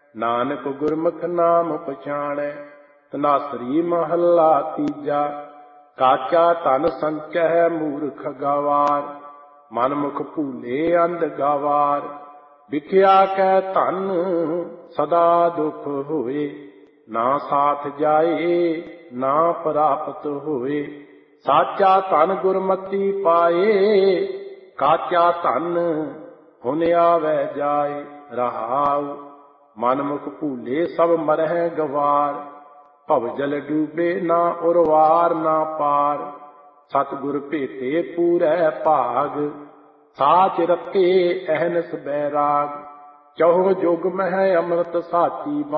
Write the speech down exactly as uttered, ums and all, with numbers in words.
नानक गुरमुख नाम पछाणै। तनासरी महला तीजा। काचा धन संचय मूर्ख गवार, मनमुख भूले अंध गवार। विख्या कै धन सदा दुख होए, ना साथ जाए ना प्राप्त होए। साचा धन गुरमति पाए, काचा धन हुन आवे जाए। रहाउ मनमुख भूले सब मरह गवार, भवजल डूबे ना उरवार ना पार। सतगुर भेटे पूरै भाग, साच रखे अहनस बैराग। चहुँ जुग मह अमृत साची